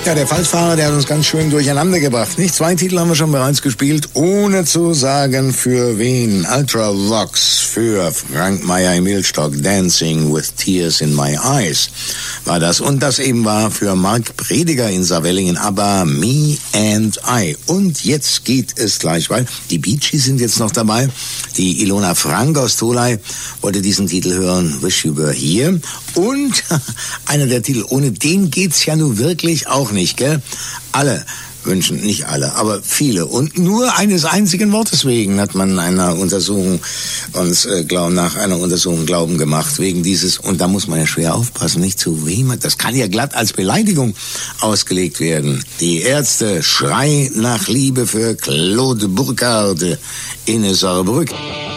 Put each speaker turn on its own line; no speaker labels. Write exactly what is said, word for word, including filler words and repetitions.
Ja, der Falschfahrer, der hat uns ganz schön durcheinander gebracht. Nicht? Zwei Titel haben wir schon bereits gespielt, ohne zu sagen für wen. Ultravox für Frank Meyer im Wildstock, Dancing with Tears in My Eyes war das. Und das eben war für Mark Prediger in Saarwellingen, aber Me and I. Und jetzt geht es gleich weiter. Die Bee Gees sind jetzt noch dabei. Die Ilona Frank aus Tolai wollte diesen Titel hören, Wish You Were Here. Und einer der Titel, ohne den geht's ja nun wirklich auch nicht, gell? Alle wünschen, nicht alle, aber viele. Und nur eines einzigen Wortes wegen hat man einer Untersuchung uns äh, glauben, nach einer Untersuchung Glauben gemacht, wegen dieses, und da muss man ja schwer aufpassen, nicht zu wem, das kann ja glatt als Beleidigung ausgelegt werden. Die Ärzte, Schrei nach Liebe für Claude Burckhardt in Saarbrücken.